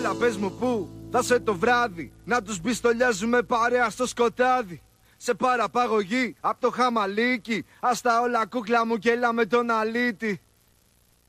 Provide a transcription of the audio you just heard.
Έλα πες μου πού θα σε το βράδυ, να τους μπιστολιάζουμε παρέα στο σκοτάδι. Σε παραπαγωγή απ' το Χαμαλίκι, ας τα όλα κούκλα μου και έλα με τον αλήτη.